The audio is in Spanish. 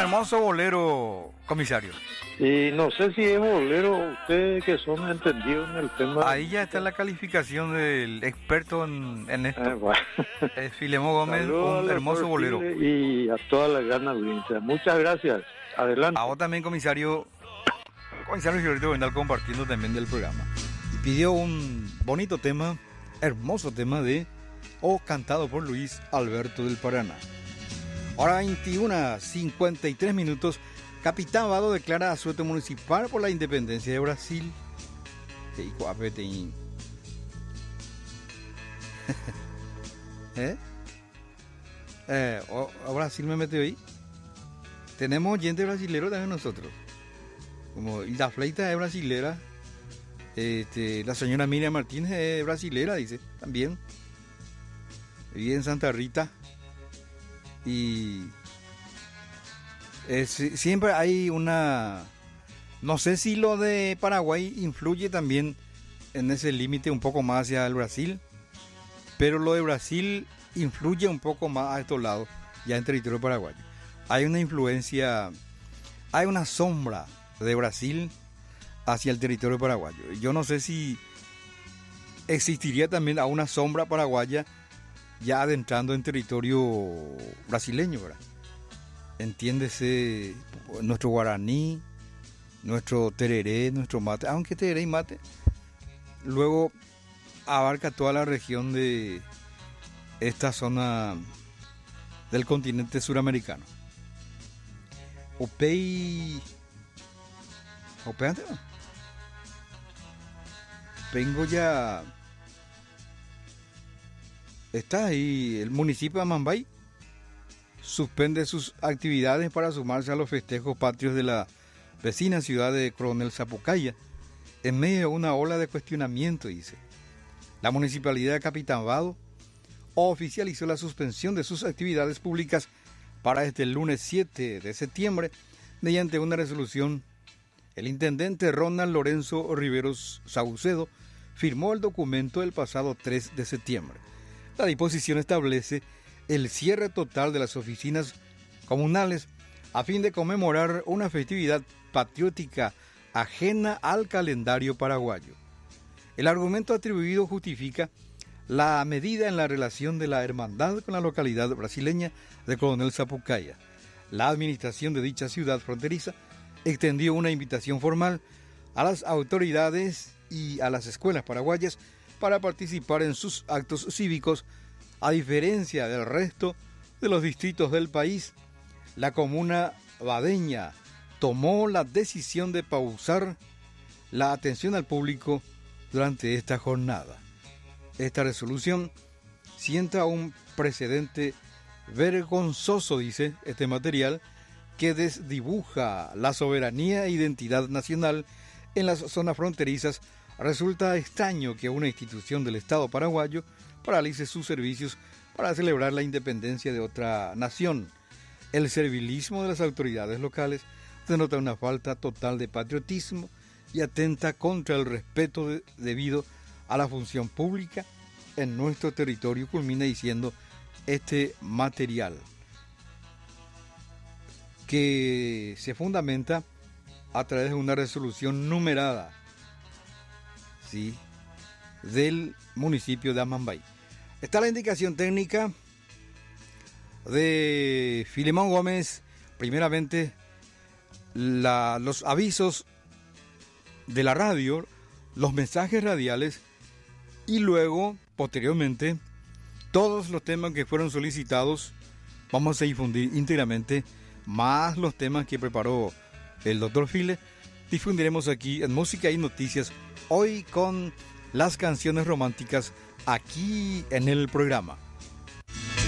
hermoso bolero, comisario. Y no sé si es bolero, ustedes que son entendidos en el tema. Ahí ya está la calificación del experto en esto. Bueno. Filemón Gómez, Saludos un hermoso bolero. Y a toda la gran audiencia. Muchas gracias. Adelante. A vos también, comisario Gilberto Bendal, compartiendo también del programa. Y pidió un bonito tema, hermoso tema cantado por Luis Alberto del Paraná. Ahora 21:53 minutos. Capitán Vado declara asueto municipal por la independencia de Brasil. Brasil me metió ahí. Tenemos oyente brasilero también nosotros. Como la fleita es brasilera. La señora Miriam Martínez es brasilera, dice, también. Vive en Santa Rita. Y siempre hay una... No sé si lo de Paraguay influye también en ese límite un poco más hacia el Brasil, pero lo de Brasil influye un poco más a estos lados, ya en territorio paraguayo. Hay una influencia, hay una sombra de Brasil hacia el territorio paraguayo. Yo no sé si existiría también a una sombra paraguaya ya adentrando en territorio brasileño, ¿verdad? Entiéndese nuestro guaraní, nuestro tereré, nuestro mate, aunque tereré y mate luego abarca toda la región de esta zona del continente suramericano. Opey antes, vengo ya. Está ahí el municipio de Amambay. Suspende sus actividades para sumarse a los festejos patrios de la vecina ciudad de Coronel Zapucaya, en medio de una ola de cuestionamiento, dice. La municipalidad de Capitán Vado oficializó la suspensión de sus actividades públicas para este lunes 7 de septiembre, mediante una resolución. El intendente Ronald Lorenzo Riveros Saucedo firmó el documento el pasado 3 de septiembre. La disposición establece el cierre total de las oficinas comunales a fin de conmemorar una festividad patriótica ajena al calendario paraguayo. El argumento atribuido justifica la medida en la relación de la hermandad con la localidad brasileña de Coronel Zapucaya. La administración de dicha ciudad fronteriza extendió una invitación formal a las autoridades y a las escuelas paraguayas para participar en sus actos cívicos. A diferencia del resto de los distritos del país, la comuna vadeña tomó la decisión de pausar la atención al público durante esta jornada. Esta resolución sienta un precedente vergonzoso, dice este material, que desdibuja la soberanía e identidad nacional en las zonas fronterizas. Resulta extraño que una institución del Estado paraguayo paralice sus servicios para celebrar la independencia de otra nación. El servilismo de las autoridades locales denota una falta total de patriotismo y atenta contra el respeto debido a la función pública en nuestro territorio, culmina diciendo este material, que se fundamenta a través de una resolución numerada, ¿sí?, del municipio de Amambay. Está la indicación técnica de Filemón Gómez. Primeramente, los avisos de la radio, los mensajes radiales, y luego, posteriormente, todos los temas que fueron solicitados vamos a difundir íntegramente, más los temas que preparó el doctor File. Difundiremos aquí en Música y Noticias, hoy con las canciones románticas aquí en el programa.